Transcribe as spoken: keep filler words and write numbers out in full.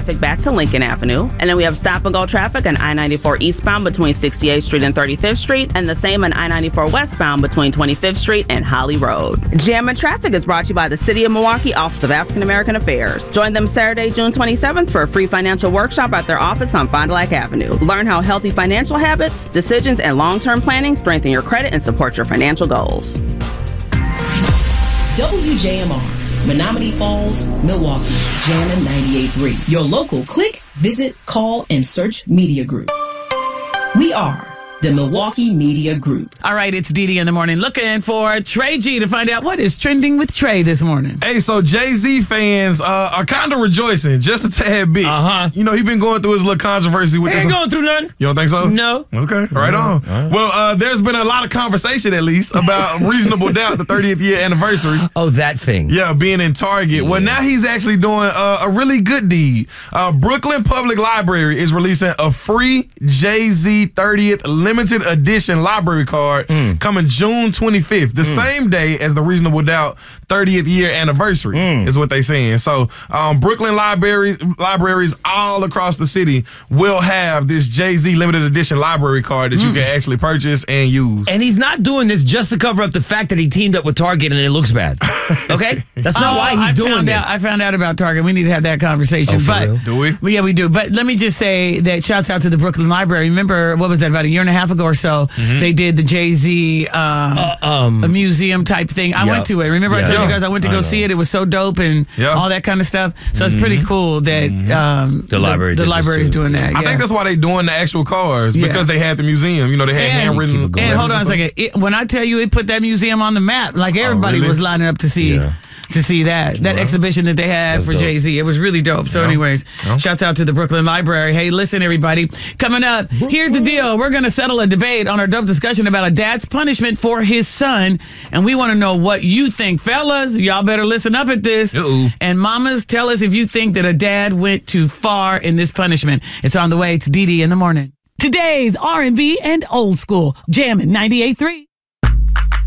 traffic back to Lincoln Avenue. And then we have stop and go traffic on I ninety-four eastbound between sixty-eighth Street and thirty-fifth Street, and the same on I ninety-four westbound between twenty-fifth Street and Holly Road. Jam and Traffic is brought to you by the City of Milwaukee Office of African American Affairs. Join them Saturday, June twenty-seventh for a free financial workshop at their office on Fond du Lac Avenue. Learn how healthy financial habits, decisions, and long-term planning strengthen your credit and support your financial goals. W J M R, Menominee Falls, Milwaukee, Jammin' ninety-eight point three. Your local click, visit, call, and search media group. We are the Milwaukee Media Group. All right, it's Dee Dee in the morning looking for Trey G to find out what is trending with Trey this morning. Hey, so Jay-Z fans uh, are kind of rejoicing just a tad bit. Uh-huh. You know, he been going through his little controversy with He this. ain't going through nothing. You don't think so? No. Okay, right on. right. Well, uh, there's been a lot of conversation, at least, about Reasonable Doubt, the thirtieth year anniversary. Oh, that thing. Yeah, being in Target. Yeah. Well, now he's actually doing uh, a really good deed. Uh, Brooklyn Public Library is releasing a free Jay-Z thirtieth limited edition library card mm. coming June twenty-fifth, the mm. same day as the Reasonable Doubt thirtieth year anniversary, mm. is what they saying. So um, Brooklyn libraries, libraries all across the city will have this Jay-Z limited edition library card that mm. you can actually purchase and use. And he's not doing this just to cover up the fact that he teamed up with Target and it looks bad. Okay? That's not oh, why he's I doing found this. Out, I found out about Target. We need to have that conversation. Oh, for but real? Do we? Well, yeah, we do. But let me just say that shouts out to the Brooklyn Library. Remember, what was that, about a year and a half ago or so? Mm-hmm. They did the Jay-Z um, uh, um, a museum type thing. I yep. went to it. Remember yeah. I told yeah. you guys I went to go I see it. It was so dope and yeah. all that kind of stuff. So mm-hmm. it's pretty cool that um, the library, the, the library is doing that. I yeah. think that's why they doing the actual cards, Yeah. because they had the museum. You know, they had And- handwritten. And hold on a second. It, when I tell you it put that museum on the map, like everybody really? was lining up to see Yeah. to see that that Wow. exhibition that they had That's for dope. Jay-Z. It was really dope. So Yeah. anyways, Yeah. shouts out to the Brooklyn Library. Hey, listen, everybody. Coming up, here's the deal. We're going to settle a debate on our dope discussion about a dad's punishment for his son. And we want to know what you think. Fellas, y'all better listen up at this. Uh-oh. And mamas, tell us if you think that a dad went too far in this punishment. It's on the way. It's Dee Dee in the morning. Today's R and B and old school. Jammin' ninety-eight point three.